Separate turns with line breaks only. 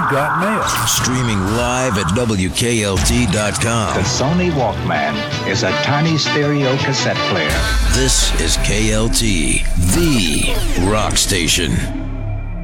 got mail.
Streaming live at WKLT.com.
The Sony Walkman is a tiny stereo cassette player.
This is KLT, the rock station.